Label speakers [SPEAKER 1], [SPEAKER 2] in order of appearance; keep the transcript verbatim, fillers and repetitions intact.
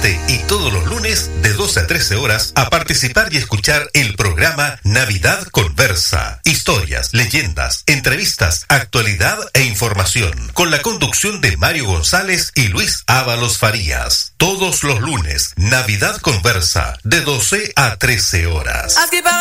[SPEAKER 1] este y todos los lunes de doce a trece horas a participar y escuchar el programa Navidad Conversa. Historias, leyendas, entrevistas, actualidad e información. Con la conducción de Mario González y Luis Ábalos Farías. Todos los lunes, Navidad Conversa, de doce a trece horas.